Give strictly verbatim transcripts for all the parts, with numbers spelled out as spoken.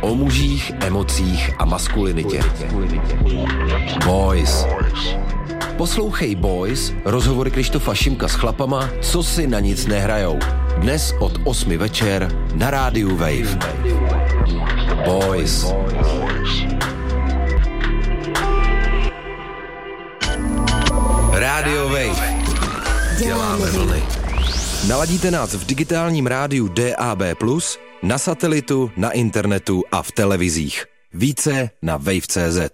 O mužích, emocích a maskulinitě. Boys. Poslouchej Boys, rozhovory Krištofa Šimka s chlapama, co si na nic nehrajou. Dnes od osmi večer na rádiu Wave. Boys. Rádio Wave. Děláme vlny. Naladíte nás v digitálním rádiu D A B plus, na satelitu, na internetu a v televizích. Více na wave tečka cé zet.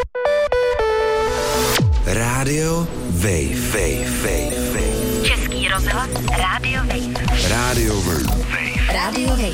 Rádio Wave. Wave, Wave, Wave. Český rozhlas Rádio Wave. Rádio Wave. Rádio Wave.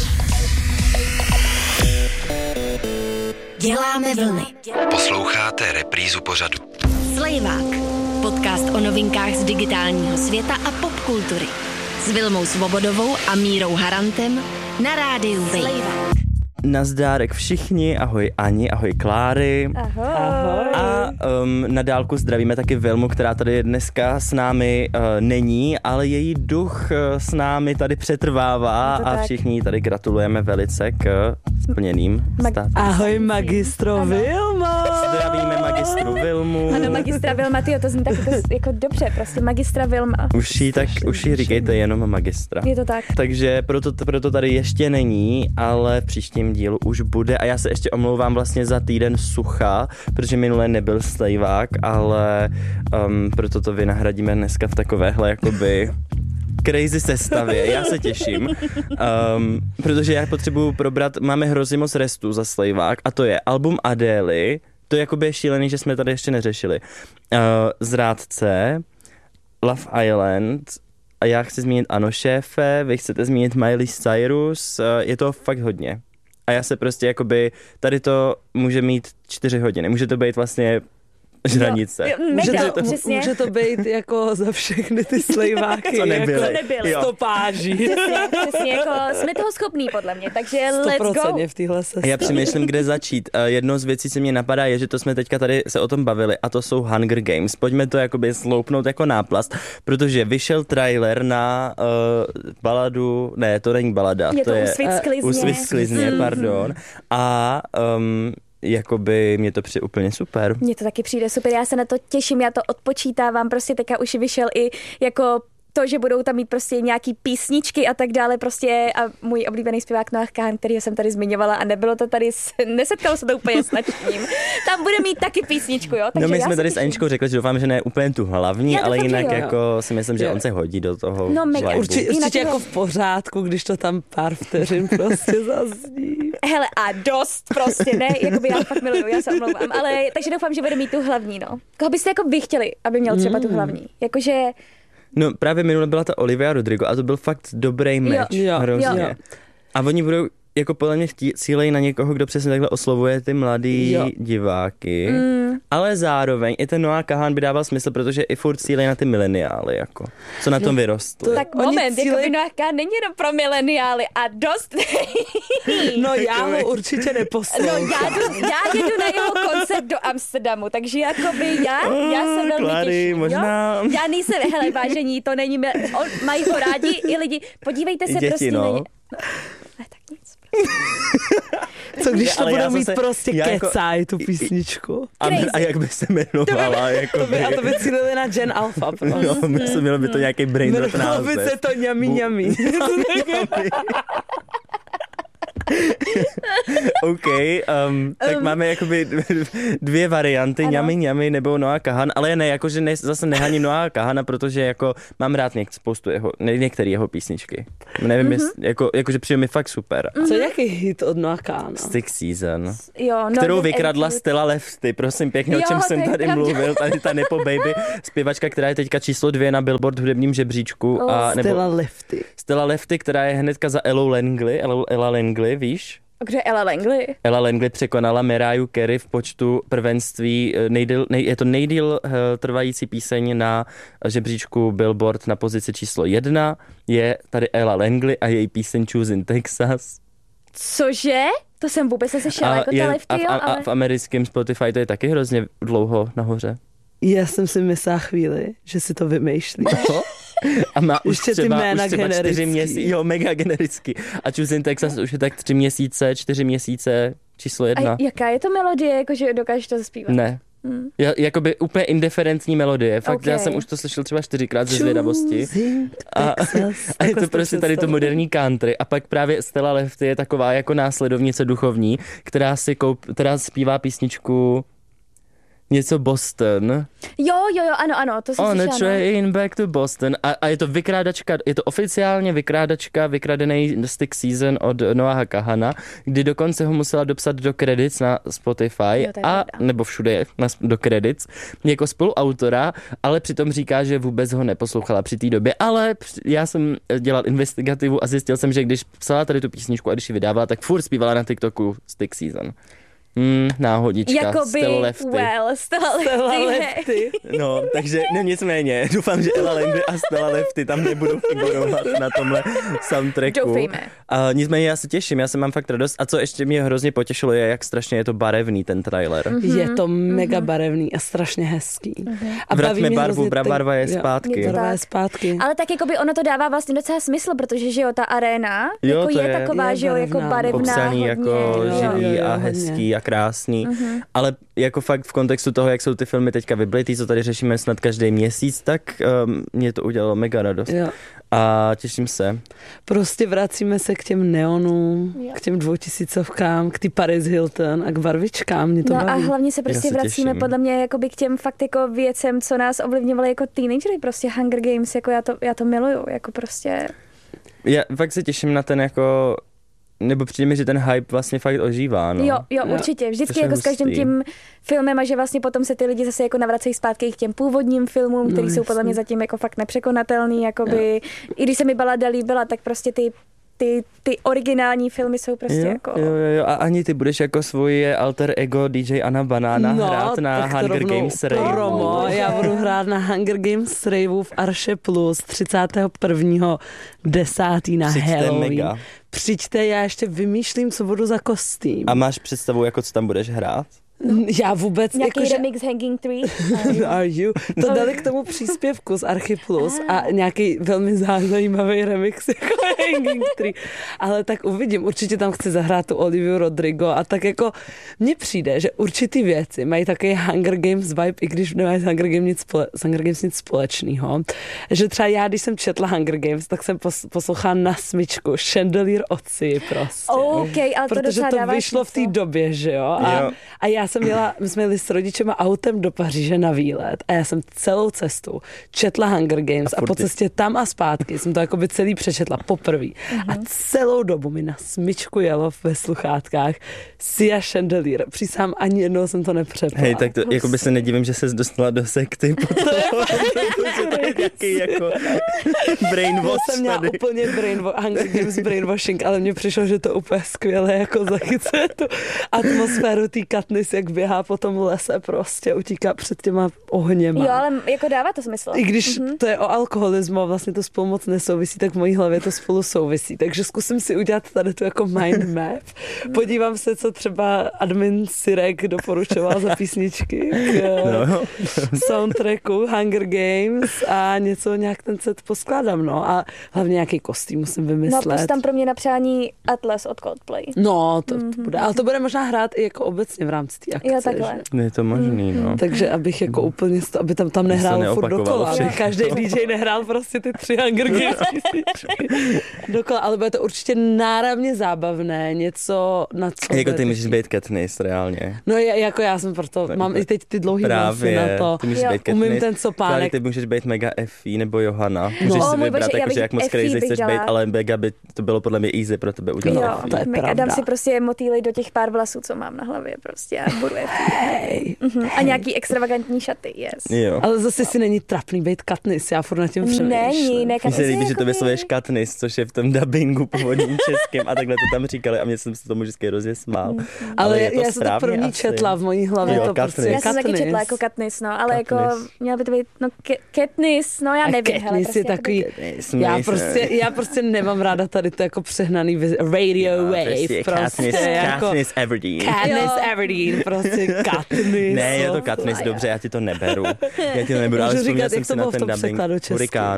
Děláme vlny. Posloucháte reprízu pořadu. Slejvák. Podcast o novinkách z digitálního světa a popkultury. S Vilmou Svobodovou a Mírou Harantem na rádiu Wave. Nazdárek všichni, ahoj Ani, ahoj Kláry. Ahoj. ahoj. A um, na dálku zdravíme taky Vilmu, která tady dneska s námi uh, není, ale její duch uh, s námi tady přetrvává a všichni tady gratulujeme velice k splněným Mag- státům. Ahoj magistro ano. Vilmo. Zdravíme magistru Vilmu. Ano, magistra Vilma, tyjo, to zní tak jako, jako dobře, prostě magistra Vilma. Už jí tak, už jí říkejte jenom magistra. Je to tak. Takže proto, proto tady ještě není, ale v příštím dílu už bude a já se ještě omlouvám vlastně za týden sucha, protože minule nebyl slejvák, ale um, proto to vynahradíme dneska v takovéhle jakoby crazy sestavě. Já se těším, um, protože já potřebuju probrat, máme hrozně moc restů za slejvák a to je album Adély, to je jakoby šílený, že jsme tady ještě neřešili. Uh, Zrádce, Love Island, a já chci zmínit Ano šéfe, vy chcete zmínit Miley Cyrus, uh, je to fakt hodně. A já se prostě jakoby, tady to může mít čtyři hodiny, může to být vlastně žranice. Jo, může, mega, to, přesně. Může to být jako za všechny ty slejváky. Co nebyly. Jako nebyly. stopáží. Přesně, přesně, jako jsme toho schopní podle mě, takže let's go. v téhle sestavě. A já přemýšlím, kde začít. Jednou z věcí, co mě napadá, je, že to jsme teďka tady se o tom bavili a to jsou Hunger Games. Pojďme to jakoby sloupnout jako náplast, protože vyšel trailer na uh, baladu, ne, to není balada. Je to, to je Úsvit sklizně. Úsvit sklizně, Mm. pardon. A um, jakoby mě to přijde úplně super. Mně to taky přijde super, já se na to těším, já to odpočítávám, prostě teďka už vyšel i jako to, že budou tam mít prostě nějaký písničky a tak dále, prostě a můj oblíbený zpěvák Noah Kahan, kterýho jsem tady zmiňovala a nebylo to tady, nesetkalo se to úplně s nadšením. Tam bude mít taky písničku, jo? Takže no my já jsme tady těším. s Aničkou řekli, že doufám, že ne úplně tu hlavní, Já ale doufám, jinak že jo. jako si myslím, že Jo. on se hodí do toho. No, mega. vibu. Určitě, určitě Jinak jako to- v pořádku, když to tam pár vteřin prostě zazní. Hele, a dost prostě, ne, jakoby já fakt miluju, já se omlouvám, ale takže doufám, že bude mít tu hlavní, no. Koho byste jako vy chtěli, aby měl třeba tu hlavní? Jakože, No právě minule byla ta Olivia Rodrigo a to byl fakt dobrý meč, Jo, hrozně. jo. A oni budou jako podle mě chtí, cílejí na někoho, kdo přesně takhle oslovuje ty mladý Jo. diváky, mm, ale zároveň i ten Noah Kahan by dával smysl, protože i furt cílejí na ty mileniály, jako, co na tom vyrostly. tak Oni moment, cílej- jakoby Noah Kahan není jenom pro mileniály a dost. No já ho určitě No neposlouchám. já, jdu, já jedu na jeho koncert do Amsterdamu, takže jakoby já, já se velmi Kláry, těším. možná- Jo? Já nejsem, hele vážení, to není, mil... On, mají ho rádi i lidi, podívejte se I děti, prostě no. na ně. No, ne, tak nic. Co když to Ale já budou mít zase- prostě já jako- kecaj, tu písničku. A, a jak by se jmenovala, jako To by, a to by cílili na Gen Alpha. no, myslím, mělo by to nějaký brain rot Jmenovalo by název. se to ňami ňami. OK, um, tak um, máme jakoby dvě varianty, ano. ňami ňami nebo Noah Kahan, ale ne, jakože ne, zase nehaním Noah Kahana, protože jako mám rád něk, spoustu jeho, ne, některé jeho písničky. Nevím, mm-hmm. jest, jako, jakože přijde mi fakt super. Co je jaký hit od Noah Kahana? Stick Season, Jo, no, kterou Northern vykradla Attitude. Stella Lefty, prosím pěkně, o Jo, čem to jsem je tady pravda. mluvil, tady ta Nepo Baby, zpěvačka, která je teďka číslo dvě na Billboard hudebním žebříčku. A, nebo Stella Lefty. Stella Lefty, která je hnedka za Ellou Langley, Ella, Ella Langley, víš? A kdo je Ella Langley? Ella Langley překonala Mariah Carey v počtu prvenství. Nejdýl, nej, je to nejdýl uh, trvající píseň na žebříčku Billboard na pozici číslo jedna. Je tady Ella Langley a její píseň Choosing Texas. Cože? To jsem vůbec neslyšela, A, jako je, ta a, Lefty, v, jo, a, ale... a v americkém Spotify to je taky hrozně dlouho nahoře. Já jsem si myslela chvíli, že si to vymýšlíš. A má už Ještě ty třeba, jména už třeba čtyři generický. měsíce, jo, mega genericky. A Choosing Texas už je tak tři měsíce, čtyři měsíce, číslo jedna. A jaká je to melodie, jakože dokážeš to zaspívat? Ne. Hmm. Ja, jakoby úplně indiferentní melodie. Fakt, Okay. já jsem už to slyšel třeba čtyřikrát ze zvědavosti. Choosing A, Texas. a je Takhle to si prostě tady to představuji. moderní country. A pak právě Stella Lefty je taková jako následovnice duchovní, která si koup, která zpívá písničku něco Boston. Jo, jo, jo, ano, ano, to jsem On a slyšela. no. train back to Boston. A, a je to vykrádačka, je to oficiálně vykrádačka, vykradený Stick Season od Noaha Kahana, kdy dokonce ho musela dopsat do credits na Spotify, Jo, to je a, pravda. nebo všude na, do credits, jako spoluautora, ale přitom říká, že vůbec ho neposlouchala při té době. Ale při- já jsem dělal investigativu a zjistil jsem, že když psala tady tu písničku a když ji vydávala, tak furt zpívala na TikToku Stick Season. Hmm, náhodička, Jakoby, Stella Lefty. well, Stella Stella Lefty. Lefty. No, takže no nicméně, doufám, že Ella Langley a Stella Lefty tam nebudou figurovat na tomhle soundtracku. Doufejme. A nicméně já se těším, já se mám fakt radost. A co ještě mě hrozně potěšilo je, jak strašně je to barevný ten trailer. Mm-hmm. Je to mega barevný a strašně hezký. Mhm. A baví Vraťme mě barvu, hrozně bra- ten- barva je jo, zpátky. Je to Barva je tak. zpátky. Ale tak jakoby ono to dává vlastně docela smysl, protože že jo, ta arena Jo, jako to je, je- taková, je že jo, jako barevná. barevná Popsaný hodně. jako jo. živý Jo, jo, a hodně. hezký a krásný. Ale jako fakt v kontextu toho, jak jsou ty filmy teďka vyblitý, co tady řešíme snad každý měsíc, tak um, mě to udělalo mega radost. Jo. A těším se. Prostě vracíme se k těm neonům, Jo. k těm dvoutisícovkám, k ty Paris Hilton a k barvičkám. Mě to No a baví. hlavně se Já prostě se vracíme těším. podle mě jakoby k těm fakt jako věcem, co nás ovlivňovaly jako teenagery, prostě Hunger Games, jako já to, já to miluju, jako prostě. Já fakt se těším na ten jako, nebo přijde mi, že ten hype vlastně fakt ožívá, no. Jo, jo, Jo. určitě. Vždycky Což je jako s každým hustý. tím filmem a že vlastně potom se ty lidi zase jako navracejí zpátky k těm původním filmům, No, který jsou podle jasně. mě zatím jako fakt nepřekonatelný, jakoby, i když se mi balada líbila, tak prostě ty, ty, ty originální filmy jsou prostě jo, jako... jo, jo, jo, a ani ty budeš jako svoje alter ego D J Anna Banana no, hrát na tak to Hunger rovnou Games Rave. promo. Bože. Já budu hrát na Hunger Games Rave v Arše Plus třicátého prvního desátého na Přijďte Halloween. mega. Přijďte, já ještě vymýšlím, co budu za kostým. A máš představu, jako co tam budeš hrát? Já vůbec, Nějaký jakože... remix Hanging Tree. Are you? To dali k tomu příspěvku z Archy Plus a nějaký velmi zajímavý remix jako Hanging Tree. Ale tak uvidím, určitě tam chci zahrát tu Oliviu Rodrigo a tak jako mně přijde, že určitý věci mají takový Hunger Games vibe, i když nemají s Hunger Games nic, spole, s Hunger Games nic společného. Že třeba já, když jsem četla Hunger Games, tak jsem pos, poslouchala na smyčku Chandelier Oci prostě. OK, ale to Protože docela to dává vyšlo v té smysl. době, že jo? A, Jo. a já jsem jela, my jsme jeli s rodičema autem do Paříže na výlet a já jsem celou cestu četla Hunger Games a, A a po furt je- cestě tam a zpátky jsem to jakoby celý přečetla poprvé. Mhm. A celou dobu mi na smyčku jelo ve sluchátkách Sia Chandelier. Přísám, ani jednou jsem to nepřepla. Hej, tak to, jako by se nedivím, že ses dostala do sekty potom. Protože to je nějaký jako Já brainwash jsem měla tady. úplně brainwash, Hunger Games brainwashing, ale mně přišlo, že to úplně skvěle jako zachycuje tu atmosféru té Katniss, jak běhá po tom lese prostě, utíká před těma ohněma. Jo, ale jako dává to smysl. I když Mhm. to je o alkoholismu a vlastně to spolu moc nesouvisí, tak v mojí hlavě to spolu souvisí. Takže zkusím si udělat tady tu jako mind map. Podívám se, co třeba admin Sirek doporučoval za písničky k No. soundtracku Hunger Games a něco nějak ten set poskládám, no. A hlavně nějaký kostým musím No vymyslet. plus tam pro mě na přání Atlas od Coldplay. No, to, to bude. Ale to bude možná hrát i jako obecně v rámci té akce. Jo, takhle. že? Je to možný, no. Takže abych jako úplně, sto- aby tam tam Aby se nehrál furt neopakovalo dokola. všechno. Aby každý D J nehrál prostě ty tři Hunger Games písničky dokola, ale bude to určitě náramně zábavné, něco na co Jako bude ty můžeš těžký. být Katniss, reálně. No já, jako já jsem proto, Tak mám úplně. i teď ty dlouhý vlasy Právě, na to. ty můžeš Jo. být Katniss. Umím ten Právě sopánek. ty můžeš být mega Effie nebo Johana. Můžeš No. si O můj vybrat, bože, já jakože bych jak moc Effie crazy bych chceš dala. být, ale mega by to bylo podle mě easy pro tebe udělat. No, Effie. to je mega. pravda. Dám si prostě motýly do těch pár vlasů, co mám na hlavě prostě a budu je. Hej. Mhm. A nějaký extravagantní šaty, yes. Jo. Ale zase si není trapný být Katniss, já furt nad tím přemýšlím. Není, ne, Mně se Katniss je líbí, že to jakoby- vyslovuješ Katniss, což je v tom dubbingu původním českým a takhle to tam říkali a mě jsem se tomu vždycky hrozně smál. Ale je to já jsem to správně první asi. četla v mojí hlavě, Jo, to Katniss. prostě Já jsem taky Katniss. četla jako Katniss, no, ale Katniss. jako měla by to být, no, Ke- Katniss, no já A nevím, hele, Katniss prostě je takový, Katniss, já nejsem. prostě, já prostě nemám ráda tady to jako přehnaný viz- radio No, wave, prostě prostě Katniss, jako Katniss Everdeen. Katniss Jo. Everdeen, prostě Katniss. Ne, je to no. Katniss, dobře, já ti to neberu. Já ti to neberu, ale Můžu vzpomněl říkat, jsem jak si to na bylo v ten tom dubbing. překladu česky. Hurikán.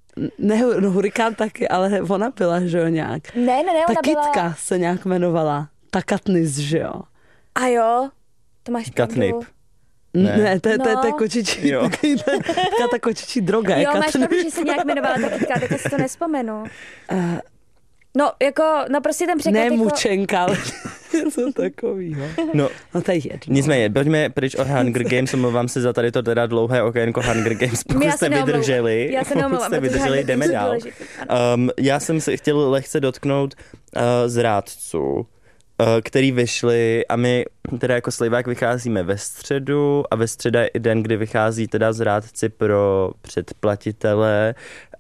Ne, no Hurikán taky, ale ona byla, že jo, nějak. Ne, ne, ne, Ta ona byla... kytka se nějak jmenovala. Ta Katniss, že jo. A jo, to máš Katnip. pravdu. Ne. Ne, to je, to je, No. to je kočičí, Jo. takový ten- taková ta kočičí droga. Jo, jaká máš to pravdu, nevím. že se nějak jmenovala ta kytka, tak já si to nespomenu. Uh, No, jako, no prostě ten překlad ne jako... mučenka, ale něco takovýho. No, No to je jedno. nicméně, pojďme pryč od Hunger Games, omlouvám se za tady to teda dlouhé okénko Hunger Games, pokud Já se jste neomlouvám. vydrželi, Já se pokud neomlouvám, jste protože vydrželi, Hunger jdeme Games je dál. důležitý, ano. Um, já jsem se chtěl lehce dotknout uh, zrádců, uh, který vyšli a my teda jako Slejvák vycházíme ve středu a ve středa je i den, kdy vychází teda zrádci pro předplatitele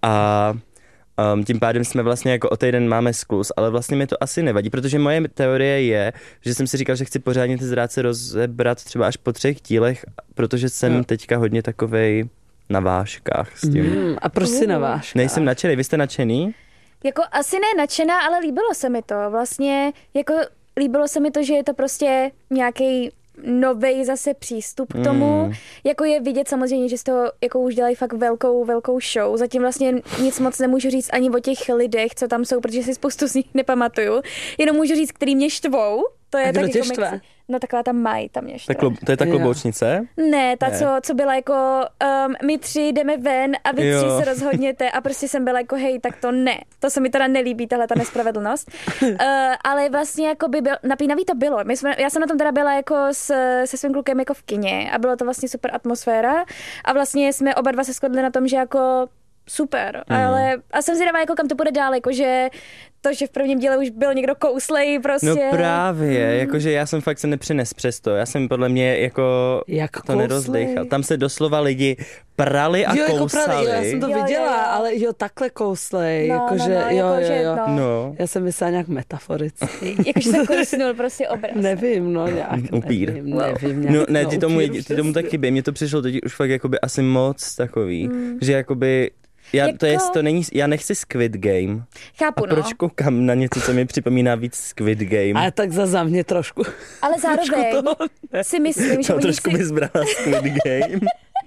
a Um, tím pádem jsme vlastně jako o týden máme skluz, ale vlastně mi to asi nevadí, protože moje teorie je, že jsem si říkal, že chci pořádně ty zrádce rozebrat třeba až po třech dílech, protože jsem No. teďka hodně takovej na vážkách s tím. Mm, a proč si na váš? Nejsem nadšený, vy jste nadšený? Jako asi ne nadšená, ale líbilo se mi to. Vlastně jako líbilo se mi to, že je to prostě nějaký novej zase přístup k tomu. Mm. Jako je vidět samozřejmě, že z toho jako už dělají fakt velkou, velkou show. Zatím vlastně nic moc nemůžu říct ani o těch lidech, co tam jsou, protože si spoustu z nich nepamatuju. Jenom můžu říct, který mě štvou. To je A kdo tak tě jako štve? mixi- No taková ta Maj, tam mě štve. Tak, klo- to je ta Jo. kloboučnice? Ne, ta, Ne. Co, co byla jako, um, my tři jdeme ven a vy Jo. tři se rozhodněte a prostě jsem byla jako, hej, tak to ne. To se mi teda nelíbí, tahle ta nespravedlnost. uh, ale vlastně jako by byl, napínavý to bylo. My jsme, já jsem na tom teda byla jako s, se svým klukem jako v kině a bylo to vlastně super atmosféra a vlastně jsme oba dva se shodli na tom, že jako super, Mm. ale a jsem zvědavá, jako kam to bude dál, jako že to, že v prvním díle už byl někdo kouslej, prostě. No právě, jakože já jsem fakt se nepřines přes to. Já jsem podle mě jako Jak to kouslej? nerozdychal. Tam se doslova lidi prali a jo, jako kousali. právě, jo, já jsem to Jo, jo, viděla, jo. ale jo, takhle kouslej, No, jakože, no, no, jo, jako, jo, že, jo. no. No. Já jsem myslela nějak metaforicky. Jakože se kousnul prostě obraz. Nevím, no nějak, Upír. nevím, nevím. Nějak, No ne, ti tomu, upír, ti tomu tak přesně. chybí. Mně to přišlo teď už fakt jakoby asi moc takový, mm. že jakoby já, Jako- to je, to není, já nechci Squid Game. Chápu, A proč no. koukám na něco, co mi připomíná víc Squid Game? Ale tak za za mě trošku. Ale zároveň si myslím, že No, oni trošku si, bys brala Squid Game.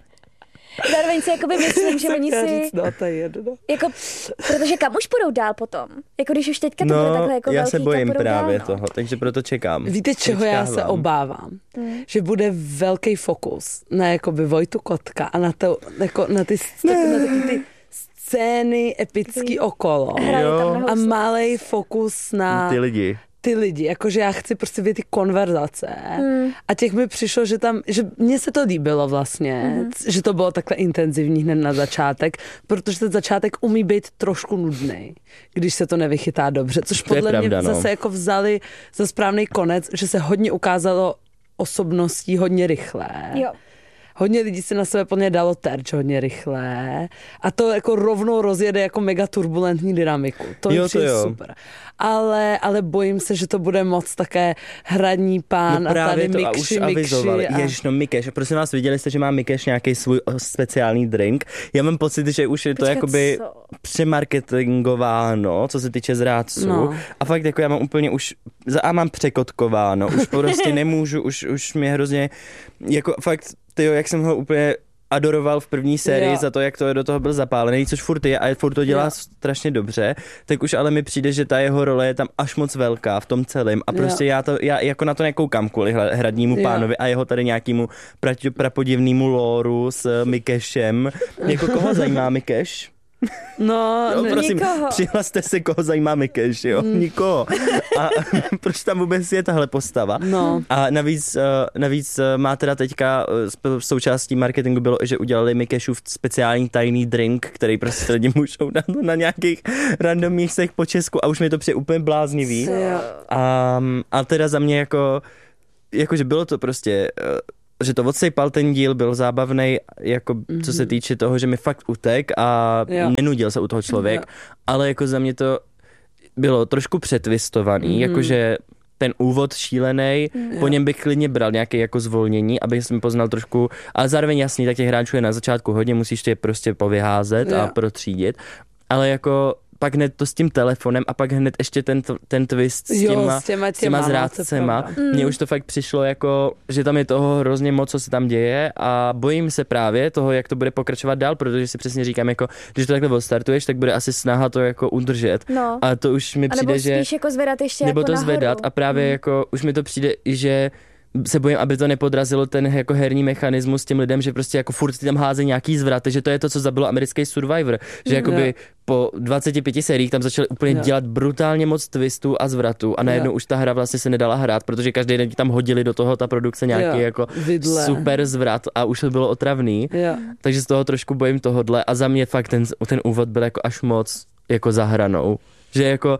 zároveň si jakoby myslím, že Jsem oni chtěla si, říct, no, to je jedno. jako, protože kam už půjdou dál potom? Jako když už teďka to bude No, takhle jako já velký, se bojím kam půjdou právě dál, no. toho, takže proto čekám. Víte, čeho já se Vyčkávám. obávám? Hmm. Že bude velký fokus na jakoby Vojtu Kotka a na, to, jako, na ty, na taky ty scény epický okolo. Hraje Jo. tam na A housle. malej fokus na Ty lidi. ty lidi, jakože já chci prostě vidět ty konverzace. Hmm. A těch mi přišlo, že tam, že mně se to líbilo vlastně, Mhm. že to bylo takhle intenzivní hned na začátek, protože ten začátek umí být trošku nudný, když se to nevychytá dobře, což To je podle pravda, mě no. zase jako vzali za správný konec, že se hodně ukázalo osobností hodně rychle. Jo. Hodně lidí si na sebe plně dalo terč hodně rychle a to jako rovnou rozjede jako mega turbulentní dynamiku. To mi Jo, to přijde jo. super. Ale, ale bojím se, že to bude moc také hradní pán No a tady právě to a mikši, už mikši. avizovali. A... Ježiš, no Mikeš, prosím vás, viděli jste, že má Mikeš nějaký svůj o, speciální drink? Já mám pocit, že už je to Počkat, jakoby co? přemarketingováno, co se týče zrádců. No. A fakt jako já mám úplně už, za A mám překotkováno, už prostě nemůžu, už, už mě hrozně, jako fakt, tyjo, jak jsem ho úplně adoroval v první sérii Jo. za to, jak to do toho byl zapálený, což furt je a furt to dělá Jo. strašně dobře, tak už ale mi přijde, že ta jeho role je tam až moc velká v tom celém a prostě Jo. já, to, já jako na to nekoukám kvůli hla- hradnímu Jo. pánovi a jeho tady nějakému pra, prapodivnému lóru s Mikešem. Jako koho zajímá Mikeš? No, Jo, ne, prosím, Nikoho. přihlaste se, koho zajímá Mikeš, jo? Mm. Nikoho. A proč tam vůbec je tahle postava? no. A navíc, eh, navíc eh, má teda teďka eh, sp- součástí marketingu bylo, že udělali Mikešův speciální tajný drink, který prostě lidi můžou dát na nějakých random místech po Česku a už mi to přijde úplně bláznivý. Jo. A, a teda za mě jako, jakože bylo to prostě, eh, že to odsejpal ten díl, byl zábavnej, jako mm-hmm. co se týče toho, že mi fakt utek a Jo. nenudil se u toho člověk, Jo. ale jako za mě to bylo trošku přetvistovaný, Mhm. jakože ten úvod šílený, Jo. po něm bych klidně bral nějaké jako zvolnění, aby jsem poznal trošku, ale zároveň jasný, tak těch hráčů je na začátku hodně, musíš je prostě povyházet Jo. a protřídit, ale jako pak hned to s tím telefonem a pak hned ještě ten, ten twist s těma, jo, s těma, s těma zrádcema. Mně už to fakt přišlo jako, že tam je toho hrozně moc, co se tam děje a bojím se právě toho, jak to bude pokračovat dál, protože si přesně říkám, jako, když to takhle odstartuješ, tak bude asi snaha to jako udržet. No. A to už mi přijde, že... jako zvedat ještě nebo jako to nahoru. zvedat a právě hmm. jako už mi to přijde, že se bojím, aby to nepodrazilo ten jako herní mechanismus těm lidem, že prostě jako furt tam házejí nějaký zvraty, že to je to, co zabilo americký Survivor, že jakoby no. po dvaceti pěti sériích tam začali úplně no. dělat brutálně moc twistů a zvratů a najednou no. už ta hra vlastně se nedala hrát, protože každý den tam hodili do toho ta produkce nějaký jo. jako Vidle. super zvrat a už to bylo otravný, jo. takže z toho trošku bojím tohodle a za mě fakt ten, ten úvod byl jako až moc jako za hranou, že jako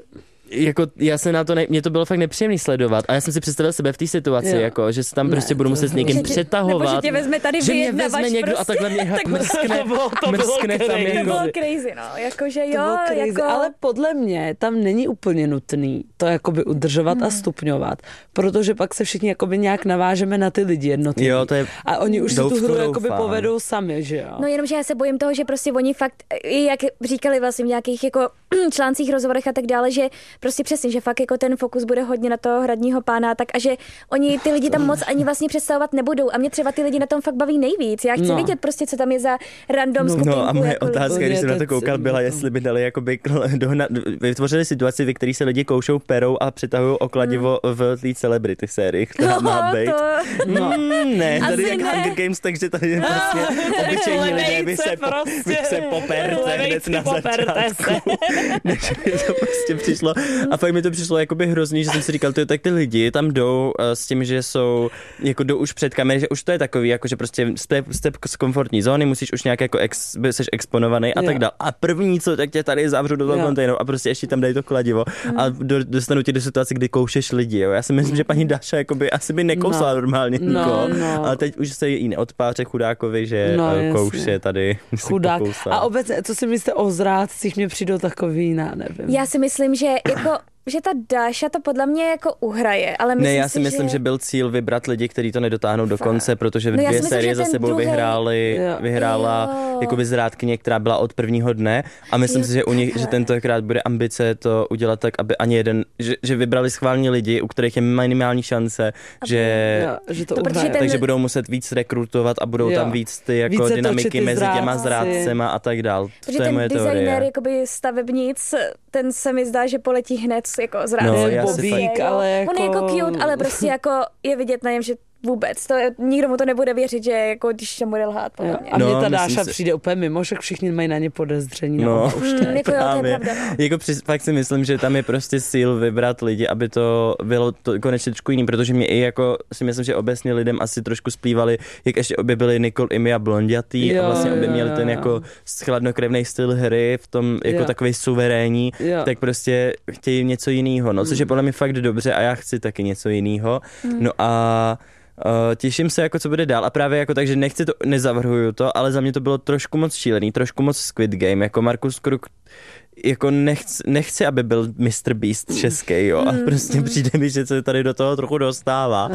jako já se na to, ne, mě to bylo fakt nepříjemný sledovat a já jsem si představil sebe v té situaci, jo. jako, že se tam ne, prostě budu muset s někým že přetahovat. Nebo že tě vezme tady že mě vezme někdo prostě, a takhle mě tak mrskne, to bylo, to mrskne bylo tam crazy. jako. To bylo crazy, no, jakože jo, jako... Ale podle mě tam není úplně nutný to jakoby udržovat hmm. a stupňovat, protože pak se všichni jakoby nějak navážeme na ty lidi jednotlivý. Jo, to je a oni už si tu hru jakoby povedou sami, že jo. No jenomže já se bojím toho, že prostě oni fakt, jak říkali vlastně v nějakých jako článcích, rozhovorech a tak dále, že prostě přesně, že fakt jako ten fokus bude hodně na toho hradního pána, tak a že oni ty lidi tam moc ani vlastně představovat nebudou a mě třeba ty lidi na tom fakt baví nejvíc. Já chci no. vidět prostě, co tam je za random no, skupinku. No a moje jako otázka, lidi. když jsem na to koukal, byla, jestli by dali jakoby dohna, vytvořili situaci, ve které se lidi koušou perou a přitahují o kladivo hmm. v té celebrity sérii, která no, má být. To... No. Mm, ne, tady jak ne. Hunger Games, takže tady je prostě obyčejní lidé, vy se, prostě, vy se poperte hned na začátku. Než mi to prostě přišlo. A fakt mi to přišlo jakoby hrozný, že jsem si říkal, to je tak ty lidi tam jdou uh, s tím, že jsou, jako jdou už před kamery, že už to je takový, jako že prostě jste, jste z komfortní zóny, musíš už nějak jako ex, seš exponovaný a jo. tak dále. A první co, tak tě tady zavřu do toho kontejneru a prostě ještě tam dají to kladivo mm. a do, dostanu tě do situace, kdy koušeš lidi, jo. Já si myslím, že paní Dáša jakoby asi by nekousla no. normálně no, nikoho, no. ale teď už se jí neodpáře chudákovi, že no, kouše tady. Chudák. A obecně, co si myslíte o zrádcích, mě přijdou takový, na nevím. Já si myslím, že jako že ta Dáša to podle mě jako uhraje, ale myslím Ne, já si, si myslím, že... že byl cíl vybrat lidi, kteří to nedotáhnou do konce, protože no, dvě myslím, série za sebou druhý... vyhrály, jo. vyhrála jakoby zrádkyně, která byla od prvního dne a myslím jo, si, že u nich, že tentokrát bude ambice to udělat tak, aby ani jeden, že, že vybrali schválně lidi, u kterých je minimální šance, aby, že, jo, že to, to ten... takže budou muset víc rekrutovat a budou jo. tam víc ty jako více dynamiky mezi zrádci. Těma zrádcema a tak dál. Protože to je ten designér jakoby stavebnic, ten se mi zdá, že poletí hned jako zrádce. No, Bobík, ale jako... On je jako cute, ale prostě jako je vidět na něm, že vůbec. To je, nikdo mu to nebude věřit, že jako když tam bude lhát. Jo, a mně no, ta Dáša si... přijde úplně mimo, že všichni mají na ně podezření. No, už mm, jako jo, to je pravda. No. Jako při, fakt si myslím, že tam je prostě síl vybrat lidi, aby to bylo to konečně trošku jiný, protože mě i jako si myslím, že obecně lidem asi trošku splývali, jak ještě obě byly Nicole, Imy a Blondětý jo, a vlastně obě měli ten jako chladnokrevný styl hry v tom jako jo. takovej suverénní, jo. tak prostě chtějí něco jiného, no, což je podle mě fakt dobře a já chci taky něco jiného. Mm. No a Uh, těším se, jako co bude dál a právě jako takže nechci to, nezavrhuju to, ale za mě to bylo trošku moc šílený, trošku moc Squid Game, jako Markus Kruk, jako nechci, nechci, aby byl mister Beast český, jo, a prostě přijde mi, že se tady do toho trochu dostává.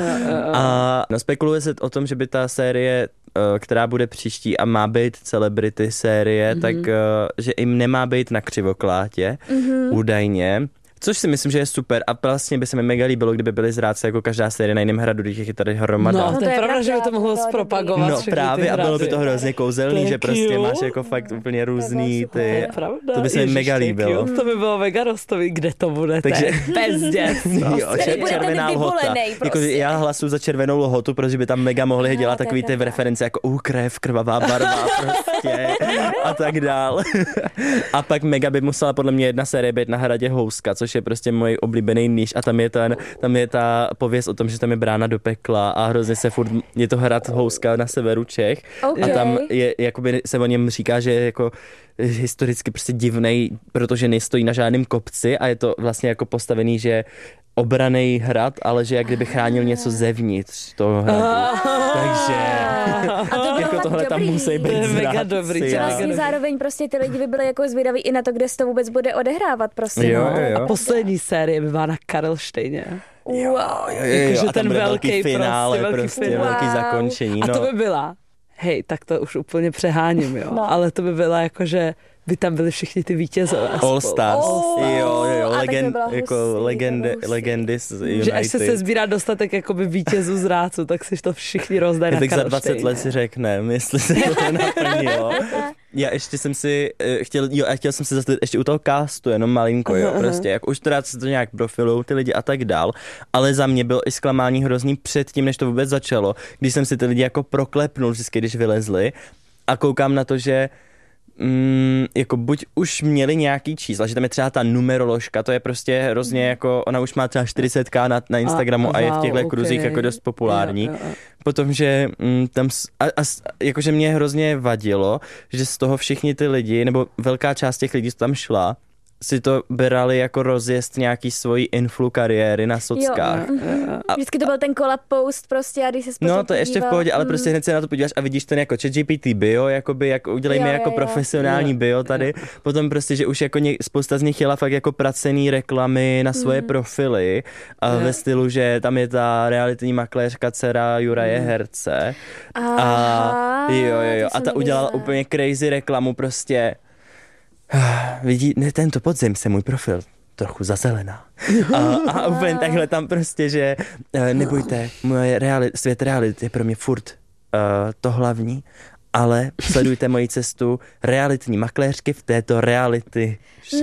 A no, spekuluje se o tom, že by ta série, která bude příští a má být celebrity série, mm-hmm. tak že jim nemá být na křivoklátě, mm-hmm. údajně. Což si myslím, že je super a vlastně by se mi mega líbilo, kdyby byly zrádce jako každá série na jiném hradu, když je tady hromada. No, to je pravda, že by to mohlo zpropagovat. No právě a bylo by to hrozně kouzelný, že prostě máš jako fakt úplně různý ty. To by se mi mega líbilo. To by bylo mega rostový, kde to budete. Takže bezdět. Jo, červená lhota. Jako já hlasuju za červenou lhotu, protože by tam mega mohli dělat takový ty reference jako u krev, krvavá barva prostě a tak dál. A pak mega by musela podle mě jedna série být na hradě Houska, což je prostě můj oblíbený níž a tam je, ten, tam je ta pověst o tom, že tam je brána do pekla a hrozně se furt, je to hrad Houska na severu Čech okay. a tam je, jakoby se o něm říká, že je jako historicky prostě divnej, protože nestojí na žádném kopci a je to vlastně jako postavený, že obranej hrad, ale že jak kdyby chránil něco zevnitř toho hradu. Takže to jako tohle tam musí být zrádci. Že vlastně zároveň prostě ty lidi by byly jako zvědaví i na to, kde se to vůbec bude odehrávat prostě. Jo, jo, jo. A poslední série by byla na Karlštejně. Jo, jo, jo, jo. Jako, že a ten velký, velký finále, prostě, prostě velký, velký zakončení. No. A to by byla, hej, tak to už úplně přeháním, jo, no. ale to by byla jakože by tam byli všichni ty vítězové. All Stars. Oh, jo, jo, jo, a tak legend, to bylo jako hustý, legendy, to bylo legendy z United. Že až se se sbírá dostatek jakoby vítězů z rácu, tak si to všichni rozdají na tak za Karlštejně. dvacet let si řekneme, jestli se to naplnilo. Já ještě jsem si uh, chtěl, jo, a chtěl jsem se zastavit ještě u toho castu, jenom malinko, jo, prostě, jak už teda se to nějak profilujou ty lidi a tak dál, ale za mě bylo i zklamání hrozný předtím, než to vůbec začalo, když jsem si ty lidi jako proklepnul vždycky, když vylezli a koukám na to, že Mm, jako buď už měli nějaký čísla, že tam je třeba ta numeroložka, to je prostě hrozně jako, ona už má třeba čtyřicet tisíc na, na Instagramu a, a, a je v těchto okay. kruzích jako dost populární. Jo, jo, jo. Potom, že mm, tam, a, a, jakože mě hrozně vadilo, že z toho všichni ty lidi, nebo velká část těch lidí, co tam šla, si to brali jako rozjezd nějaký svojí influ kariéry na sockách. Jo. A, vždycky to byl ten collab post prostě a když se No to je ještě v pohodě, ale prostě hned se na to podíváš a vidíš ten jako ChatGPT bio, jakoby jak udělejme jo, jako jo, profesionální jo. bio tady. Jo. Potom prostě, že už jako něk, spousta z nich chtěla fakt jako pracený reklamy na svoje mm. profily a ve stylu, že tam je ta realitní makléřka dcera Juraje mm. Herce. Aha, a jo, jo, jo. A ta udělala úplně crazy reklamu prostě. Vidí, ne, tento podzim se můj profil trochu zazelená. A, a úplně takhle tam prostě, že nebojte, moje reali- svět reality je pro mě furt uh, to hlavní, ale sledujte moji cestu realitní makléřky v této reality.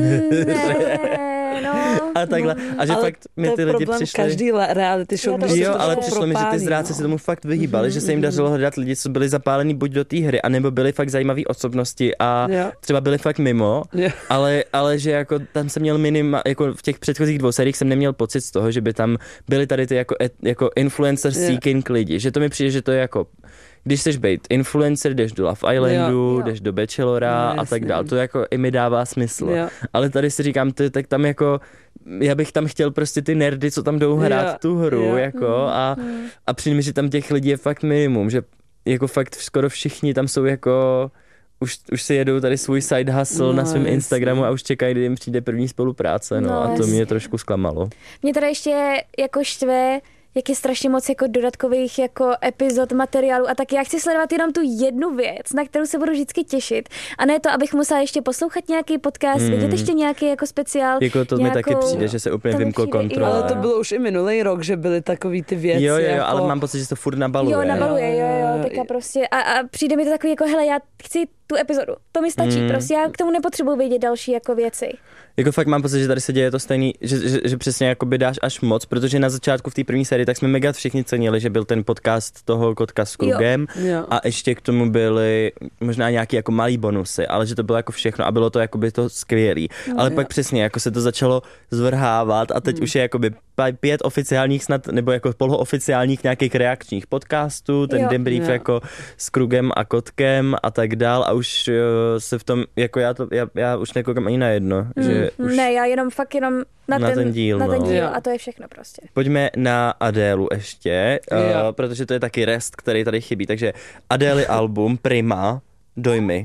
Ne, no. A takhle. A že ale fakt mi ty lidi přišli. Každý reality show, když jo, to ale to přišlo mi, že ty zrádci no. se tomu fakt vyhýbali, mm-hmm, že se jim dařilo hledat lidi, co byli zapálení buď do té hry, anebo byli fakt zajímaví osobnosti a jo. třeba byli fakt mimo, ale, ale že jako tam jsem měl minima, jako v těch předchozích dvou sériích jsem neměl pocit z toho, že by tam byli tady ty jako, jako influencer seeking jo. lidi, že to mi přijde, že to je jako když chceš být influencer, jdeš do Love Islandu, jo. jdeš do Bachelora no, a tak dál. To jako i mi dává smysl. Jo. Ale tady si říkám, ty, tak tam jako, já bych tam chtěl prostě ty nerdy, co tam jdou hrát jo. tu hru, jo. jako a, a přijde mi, že tam těch lidí je fakt minimum, že jako fakt skoro všichni tam jsou jako, už, už si jedou tady svůj side hustle no, na svém Instagramu a už čekají, kdy jim přijde první spolupráce, no, no a to mě trošku zklamalo. Mě teda ještě jako štve, jak je strašně moc jako dodatkových jako epizod, materiálů a tak já chci sledovat jenom tu jednu věc, na kterou se budu vždycky těšit a ne to, abych musela ještě poslouchat nějaký podcast, mm. vidět ještě nějaký jako speciál. Jako to nějakou... mi taky přijde, že se úplně vymklo kontrola. Ale to bylo už i minulý rok, že byly takový ty věci. Jo, jo, jo, jako... ale mám pocit, že to furt nabaluje. Jo, nabaluje, jo, jo, teďka prostě a, a přijde mi to takový jako, hele, já chci tu epizodu, to mi stačí, mm. prostě já k tomu nepotřebuji vědět další jako věci. Jako fakt mám pocit, že tady se děje to stejný, že, že, že přesně jakoby dáš až moc, protože na začátku v té první sérii tak jsme mega všichni cenili, že byl ten podcast toho Kotka s Krugem jo. a ještě k tomu byly možná nějaký jako malý bonusy, ale že to bylo jako všechno a bylo to jakoby to skvělý. No, ale jo. pak přesně jako se to začalo zvrhávat a teď mm. už je jakoby pět oficiálních snad, nebo jako polooficiálních nějakých reakčních podcastů, ten debrief jako s Krugem a Kotkem a tak dál a už jo, se v tom, jako já to, já, já už nekoukám ani na jedno, mm. že už ne, já jenom fakt jenom na, na ten, ten díl, na ten no. díl a to je všechno prostě. Pojďme na Adélu ještě, uh, protože to je taky rest, který tady chybí, takže Adély album Prima, dojmy.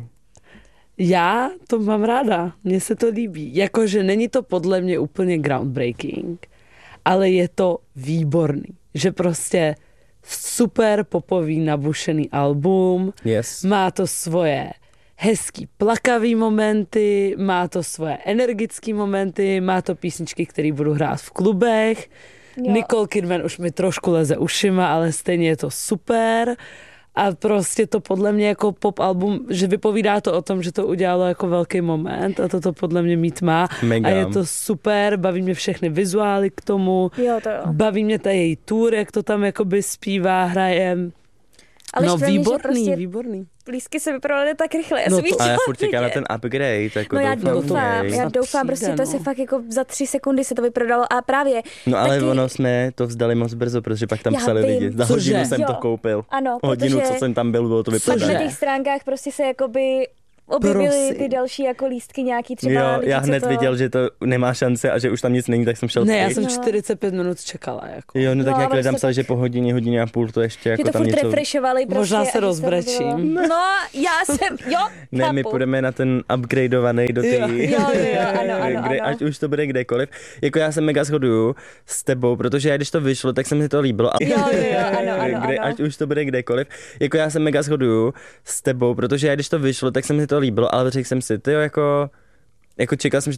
Já to mám ráda, mně se to líbí, jakože není to podle mě úplně groundbreaking, ale je to výborný, že prostě super popový nabušený album, yes. má to svoje hezký plakavý momenty, má to svoje energický momenty, má to písničky, které budu hrát v klubech. Jo. Nicole Kidman už mi trošku leze ušima, ale stejně je to super. A prostě to podle mě jako pop album, že vypovídá to o tom, že to udělalo jako velký moment a toto podle mě mít má. Mega. A je to super, baví mě všechny vizuály k tomu. Jo, to jo. Baví mě ta její tour, jak to tam jakoby zpívá, hraje. Ale no výborný, mě, prostě výborný. Lístky se vyprodaly tak rychle. Já no jsem to, a já furt čekám na ten upgrade. Jako no já doufám, doufám, okay. já doufám, prostě to se fakt jako za tři sekundy se to vyprodalo a právě. No ale taky... ono jsme to vzdali moc brzo, protože pak tam já psali vím. lidi. Za hodinu jsem jo. to koupil. Ano, hodinu, co jsem tam byl, bylo to vyprodané. Na těch stránkách prostě se jakoby objevily Prosím. ty další jako lístky nějaký třeba. Jo, lidi, já hned to... viděl, že to nemá šance a že už tam nic není, tak jsem šel. Ne, já jsem čtyřicet pět minut čekala. Jako. Jo, no tak no, nějak tam se... psali, že po hodině, hodině a půl to ještě jako to tam něco. refreshovali prostě. Možná se rozbrečím. No, já jsem, jo, Ne, chápu. My půjdeme na ten upgradeovaný do té. Jo, jo, jo, ano, ano, kde, ano. Ať už to bude kdekoliv. Jako já se mega shoduju s tebou, protože když to vyšlo, tak se mi to líbilo. A... Jo, jo, jo, ano, ano, kde, ano. Ať už to bude kdekoliv. Jako já se mega shoduju s tebou, protože když to vyšlo, tak se mi to to líbilo, ale řekl jsem si, tyjo, jako, jako čekal jsem, že